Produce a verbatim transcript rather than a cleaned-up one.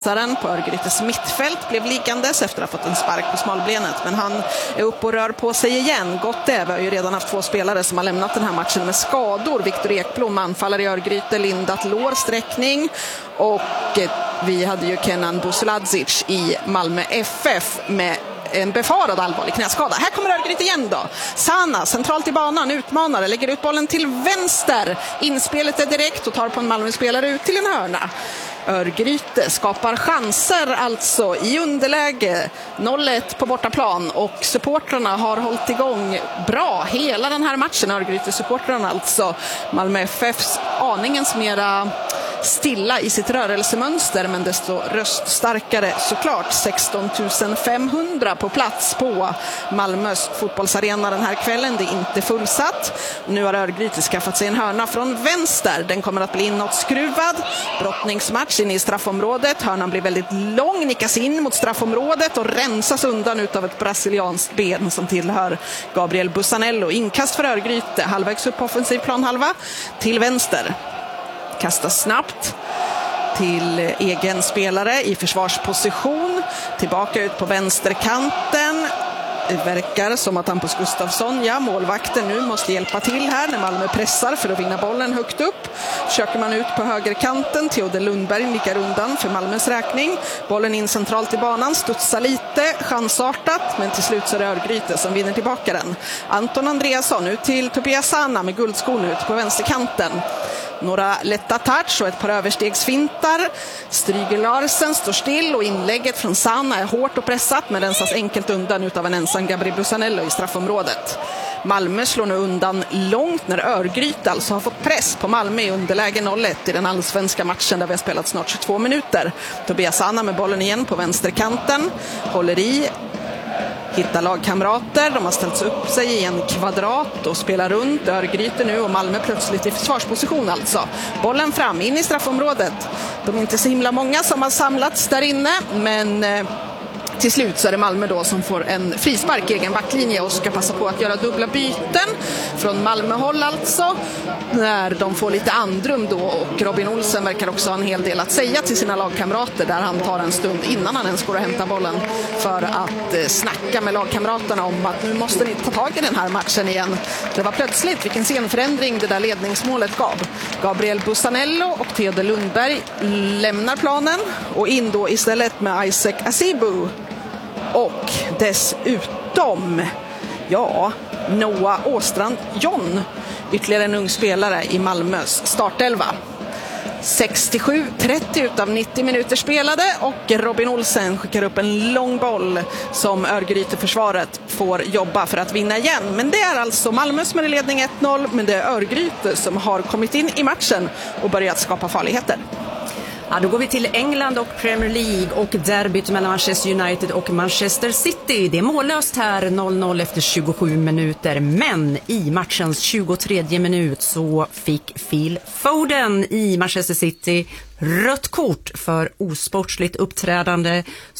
På Örgrytes mittfält blev liggandes efter att ha fått en spark på smalbenet, men han är upp och rör på sig igen. Gott det, vi har ju redan haft två spelare som har lämnat den här matchen med skador. Viktor Ekblom, anfallare i Örgryte, lindat lårsträckning, och vi hade ju Kenan Busuladzic i Malmö F F med en befarad allvarlig knäskada. Här kommer Örgryte igen då. Sana, centralt i banan, utmanare, lägger ut bollen till vänster. Inspelet är direkt och tar på en Malmö-spelare ut till en hörna. Örgryte skapar chanser alltså i underläge, noll ett på bortaplan, och supportrarna har hållit igång bra hela den här matchen. Örgryte-supportrarna alltså. Malmö F F:s aningens mera stilla i sitt rörelsemönster, men desto röststarkare såklart. sexton tusen femhundra på plats på Malmös fotbollsarena den här kvällen. Det är inte fullsatt. Nu har Örgryte skaffat sig en hörna från vänster. Den kommer att bli inåtskruvad. Brottningsmatch in i straffområdet. Hörnan blir väldigt lång, nickas in mot straffområdet och rensas undan utav ett brasilianskt ben som tillhör Gabriel Bussanello. Inkast för Örgryte, halvvägs upp på offensiv planhalva till vänster. Kastas snabbt till egen spelare i försvarsposition. Tillbaka ut på vänsterkanten. Det verkar som att Hampus Gustafsson, ja, målvakten nu, måste hjälpa till här när Malmö pressar för att vinna bollen högt upp. Köker man ut på högerkanten. Theodor Lundberg nickar undan för Malmös räkning. Bollen in centralt i banan, studsar lite, chansartat, men till slut så är det Örgryte som vinner tillbaka den. Anton Andreasson ut till Tobias Sana med guldskon ut på vänsterkanten. Några lätta touch och ett par överstegsfintar. Stryger Larsen står still och inlägget från Sana är hårt och pressat, men rensas enkelt undan utav en ensam Gabriel Bussanello i straffområdet. Malmö slår nu undan långt när Örgryte alltså har fått press på Malmö i underläge noll ett i den allsvenska matchen där vi har spelat snart tjugotvå minuter. Tobias Sana med bollen igen på vänsterkanten. Håller i. Hittar lagkamrater, de har ställt upp sig i en kvadrat och spelar runt. Örgryte nu och Malmö plötsligt i försvarsposition alltså. Bollen fram, in i straffområdet. De är inte så himla många som har samlats där inne, men eh, till slut så är det Malmö då som får en frispark i egen backlinje och ska passa på att göra dubbla byten från Malmöhåll alltså, när de får lite andrum då, och Robin Olsen verkar också ha en hel del att säga till sina lagkamrater där han tar en stund innan han ens går och hämtar bollen för att eh, snacka med lagkamraterna om att nu måste ni ta tag i den här matchen igen. Det var plötsligt vilken scenförändring det där ledningsmålet gav. Gabriel Bussanello och Theodor Lundberg lämnar planen och in då istället med Isaac Asibu. Och dessutom, ja, Noah Åstrand John, ytterligare en ung spelare i Malmös startelva. sextiosju trettio utav nittio minuter spelade, och Robin Olsen skickar upp en lång boll som Örgryte-försvaret får jobba för att vinna igen. Men det är alltså Malmö som är i ledning ett noll, men det är Örgryte som har kommit in i matchen och börjat skapa farligheter. Ja, då går vi till England och Premier League och derbyt mellan Manchester United och Manchester City. Det är mållöst här, noll noll efter tjugosju minuter. Men i matchens tjugotredje minut så fick Phil Foden i Manchester City rött kort för osportsligt uppträdande